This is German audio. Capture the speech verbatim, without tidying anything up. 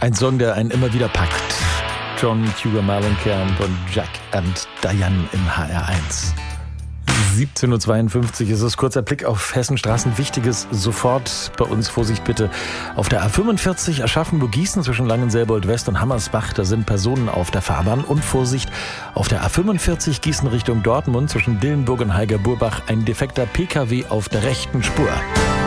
Ein Song, der einen immer wieder packt. John Cougar Mellencamp und Jack and Diane im H R eins. siebzehn Uhr zweiundfünfzig ist es. Kurzer Blick auf Hessenstraßen. Wichtiges sofort bei uns. Vorsicht bitte. Auf der A fünfundvierzig Aschaffenburg-Gießen zwischen Langenselbold West und Hammersbach. Da sind Personen auf der Fahrbahn. Und Vorsicht, auf der A fünfundvierzig Gießen Richtung Dortmund zwischen Dillenburg und Heiger-Burbach ein defekter P K W auf der rechten Spur.